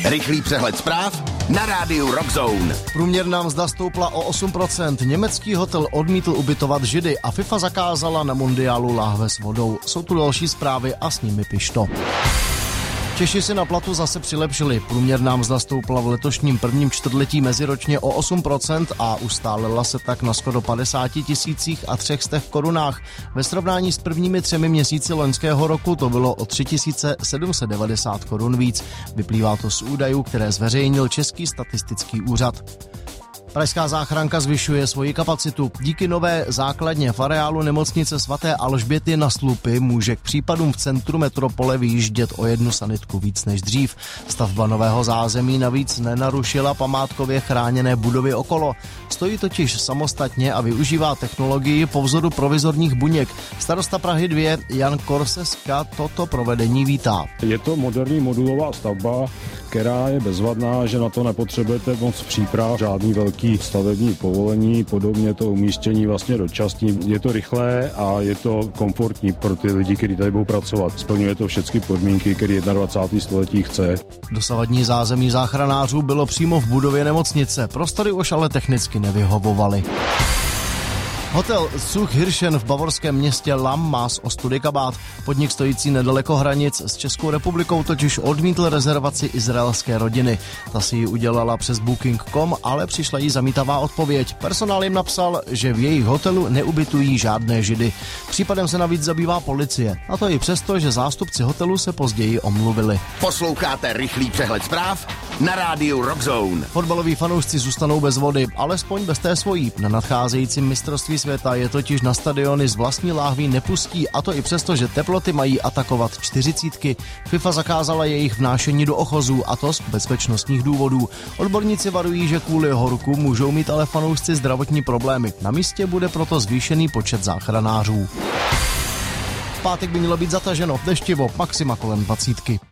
Rychlý přehled zpráv na rádiu Rockzone. Průměrná mzda stoupla o 8%, německý hotel odmítl ubytovat Židy a FIFA zakázala na mundiálu láhve s vodou. Jsou tu další zprávy a s nimi Pišto. Češi si na platu zase přilepšili. Průměrná mzda stoupla v letošním prvním čtvrtletí meziročně o 8% a ustálila se tak na skoro 50 300 korunách. Ve srovnání s prvními 3 měsíci loňského roku to bylo o 3 790 korun víc. Vyplývá to z údajů, které zveřejnil Český statistický úřad. Pražská záchranka zvyšuje svoji kapacitu. Díky nové základně v areálu nemocnice svaté Alžběty na Slupy může k případům v centru metropole vyjíždět o 1 sanitku víc než dřív. Stavba nového zázemí navíc nenarušila památkově chráněné budovy okolo. Stojí totiž samostatně a využívá technologii po vzoru provizorních buněk. Starosta Prahy 2 Jan Korseska toto provedení vítá. Je to moderní modulová stavba, která je bezvadná, že na to nepotřebujete moc příprav, žádný velký stavební povolení, podobně to umístění vlastně dočasný. Je to rychlé a je to komfortní pro ty lidi, kteří tady budou pracovat. Splňuje to všechny podmínky, které 21. století chce. Dosavadní zázemí záchranářů bylo přímo v budově nemocnice. Prostory už ale technicky nevyhovovaly. Hotel Zug Hirschen v bavorském městě Lamm má z ostudy kabát. Podnik stojící nedaleko hranic s Českou republikou totiž odmítl rezervaci izraelské rodiny. Ta si ji udělala přes Booking.com, ale přišla jí zamítavá odpověď. Personál jim napsal, že v jejich hotelu neubytují žádné Židy. Případem se navíc zabývá policie. A to i přesto, že zástupci hotelu se později omluvili. Posloucháte rychlý přehled zpráv na rádiu Rockzone. Fotbaloví fanoušci zůstanou bez vody, alespoň bez té svojí. Na nadcházejícím mistrovství světa je totiž na stadiony z vlastní láhví nepustí, a to i přesto, že teploty mají atakovat 40. FIFA zakázala jejich vnášení do ochozů, a to z bezpečnostních důvodů. Odborníci varují, že kvůli horku můžou mít ale fanoušci zdravotní problémy. Na místě bude proto zvýšený počet záchranářů. V pátek by mělo být zataženo, deštivo, maxima kolem 20.